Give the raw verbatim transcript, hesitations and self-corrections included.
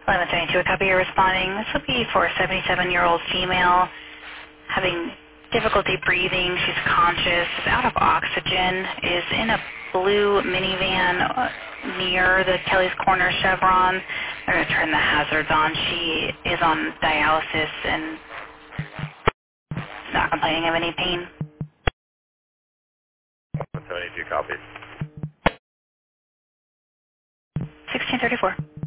eleven seventy-two, a copy you're responding. This will be for a seventy-seven-year-old female having difficulty breathing. She's conscious, is out of oxygen, is in a blue minivan uh, near the Kelly's Corner Chevron. They're going to turn the hazards on. She is on dialysis and not complaining of any pain. seventy-two copies. sixteen thirty-four.